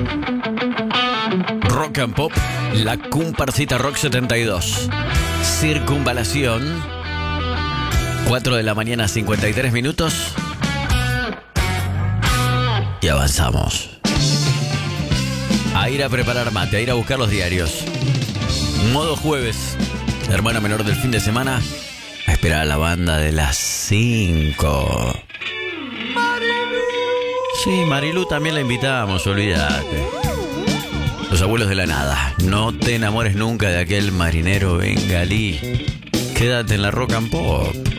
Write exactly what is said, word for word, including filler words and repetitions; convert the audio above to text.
Rock and Pop, la Comparsita Rock setenta y dos. Circunvalación, cuatro de la mañana, cincuenta y tres minutos. Y avanzamos. A ir a preparar mate, a ir a buscar los diarios. Modo jueves, hermana menor del fin de semana. A esperar a la banda de las cinco. Sí, Marilu también la invitamos, olvídate. Los abuelos de la nada. No te enamores nunca de aquel marinero bengalí. Quédate en la Rock and Pop.